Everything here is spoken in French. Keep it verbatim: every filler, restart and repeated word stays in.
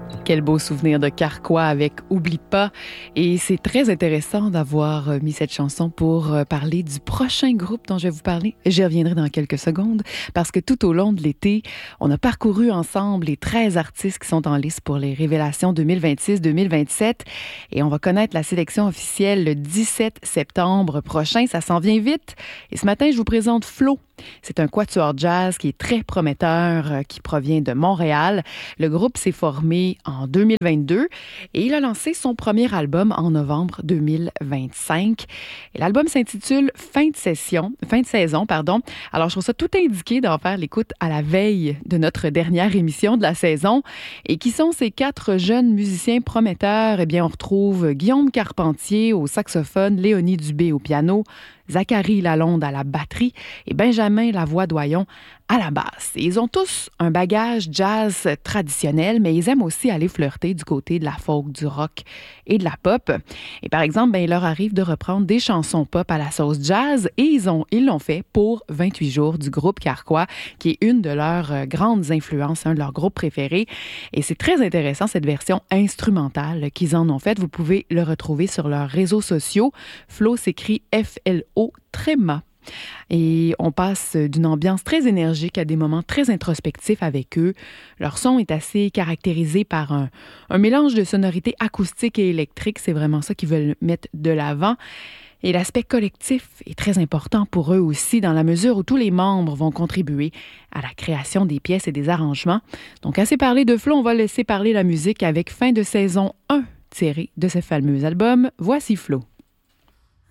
Quel beau souvenir de Carquois avec Oublie pas. Et c'est très intéressant d'avoir mis cette chanson pour parler du prochain groupe dont je vais vous parler. J'y reviendrai dans quelques secondes parce que tout au long de l'été, on a parcouru ensemble les treize artistes qui sont en liste pour les révélations deux mille vingt-six deux mille vingt-sept et on va connaître la sélection officielle le dix-sept septembre prochain. Ça s'en vient vite. Et ce matin, je vous présente Flo. C'est un quatuor jazz qui est très prometteur, qui provient de Montréal. Le groupe s'est formé en deux mille vingt-deux et il a lancé son premier album en novembre deux mille vingt-cinq. Et l'album s'intitule Fin de session, fin de saison, pardon. Alors, je trouve ça tout indiqué d'en faire l'écoute à la veille de notre dernière émission de la saison. Et qui sont ces quatre jeunes musiciens prometteurs? Eh bien, on retrouve Guillaume Carpentier au saxophone, Léonie Dubé au piano, Zachary Lalonde à la batterie et Benjamin Lavoie-Doyon à la basse. Et ils ont tous un bagage jazz traditionnel, mais ils aiment aussi aller flirter du côté de la folk, du rock et de la pop. Et par exemple, ben, il leur arrive de reprendre des chansons pop à la sauce jazz et ils ont, ils l'ont fait pour vingt-huit jours du groupe Carquois, qui est une de leurs grandes influences, un de leurs groupes préférés. Et c'est très intéressant, cette version instrumentale qu'ils en ont faite. Vous pouvez le retrouver sur leurs réseaux sociaux. Flo s'écrit F L O Tréma. Et on passe d'une ambiance très énergique à des moments très introspectifs avec eux. Leur son est assez caractérisé par un, un mélange de sonorités acoustiques et électriques. C'est vraiment ça qu'ils veulent mettre de l'avant. Et l'aspect collectif est très important pour eux aussi, dans la mesure où tous les membres vont contribuer à la création des pièces et des arrangements. Donc, assez parlé de Flo, on va laisser parler la musique avec Fin de saison un, tiré de ce fameux album. Voici Flo.